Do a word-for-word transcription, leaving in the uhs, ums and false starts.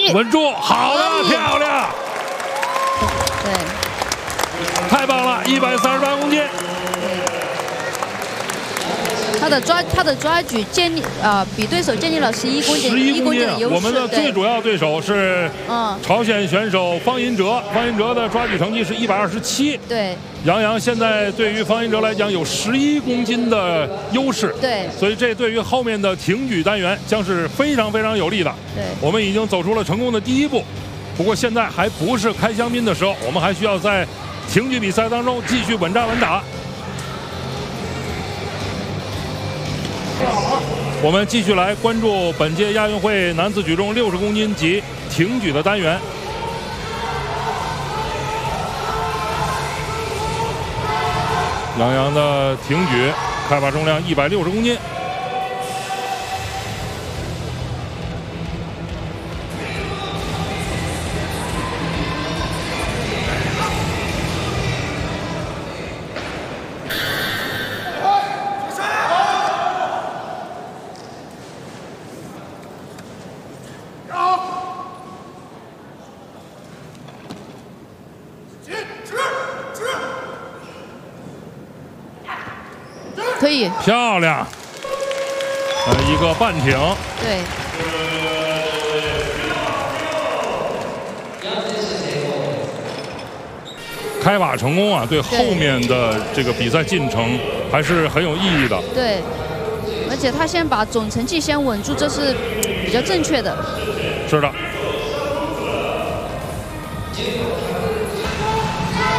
起， 稳住，好的，漂亮， 对， 太棒了，一百三十八公斤。 他的抓他的抓举建立啊、呃，比对手建立了十一公斤， 十一公斤的优势。 我们的最主要对手是嗯朝鲜选手方银哲，方银哲的抓举成绩是一百二十七。 对， 杨洋现在对于方银哲来讲有十一公斤的优势。 对， 所以这对于后面的挺举单元将是非常非常有利的。 对， 我们已经走出了成功的第一步，不过现在还不是开香槟的时候，我们还需要在挺举比赛当中继续稳扎稳打。我们继续来关注本届亚运会男子举重六十公斤级挺举的单元。杨洋的挺举开发重量一百六十公斤。 可以， 漂亮，呃，一个半挺， 对， 开把成功啊，对后面的这个比赛进程还是很有意义的。 对，而且他先把总成绩先稳住，这是比较正确的。 是的。